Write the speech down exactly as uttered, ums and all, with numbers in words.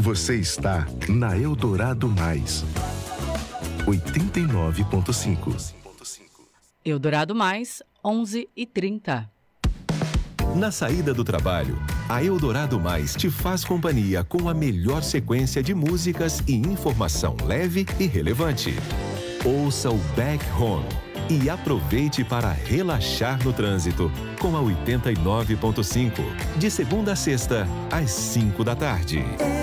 Você está na Eldorado Mais, oitenta e nove ponto cinco. Eldorado Mais, onze e trinta. Na saída do trabalho, a Eldorado Mais te faz companhia com a melhor sequência de músicas e informação leve e relevante. Ouça o Back Home e aproveite para relaxar no trânsito com a oitenta e nove ponto cinco, de segunda a sexta, às cinco da tarde.